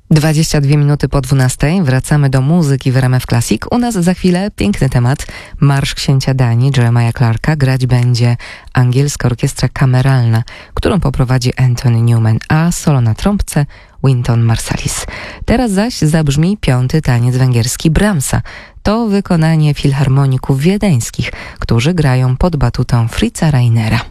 22 minuty po 12. Wracamy do muzyki w RMF Classic. U nas za chwilę piękny temat. Marsz księcia Danii Jeremiah Clarka. Grać będzie angielska orkiestra kameralna, którą poprowadzi Anthony Newman, a solo na trąbce Wynton Marsalis. Teraz zaś zabrzmi 5. taniec węgierski Brahmsa. To wykonanie filharmoników wiedeńskich, którzy grają pod batutą Fritza Reinera.